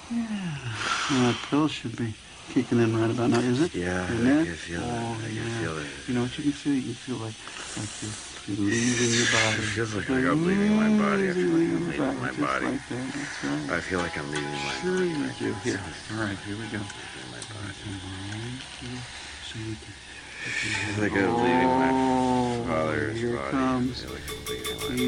Yeah. Well, that pill should be kicking in right about now, is it? Yeah, Isn't I it? can feel it. Oh, I can yeah. feel it. You know what you can feel? You can feel like you're leaving your body. It feels like I'm leaving my body. I feel like I'm leaving my Just body. like that. That's right. I feel like I'm leaving my Sure body. you do. Here. All right, here we go. Leaving my body. So you can. I feel like I'm leaving my Oh, father's here it body. comes. I feel like I'm leaving my